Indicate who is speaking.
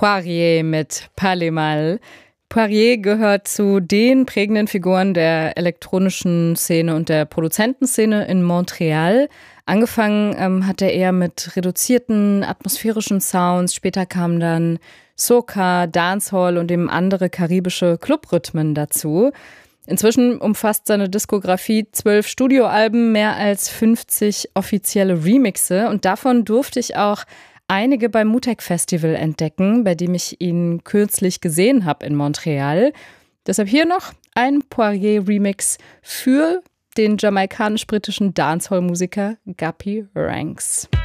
Speaker 1: Poirier mit Palemal. Poirier gehört zu den prägenden Figuren der elektronischen Szene und der Produzentenszene in Montreal. Angefangen hat er eher mit reduzierten atmosphärischen Sounds. Später kamen dann Soca, Dancehall und eben andere karibische Clubrhythmen dazu. Inzwischen umfasst seine Diskografie 12 Studioalben, mehr als 50 offizielle Remixe und davon durfte ich auch einige beim Mutec Festival entdecken, bei dem ich ihn kürzlich gesehen habe in Montreal. Deshalb hier noch ein Poirier-Remix für den jamaikanisch-britischen Dancehall-Musiker Guppy Ranks.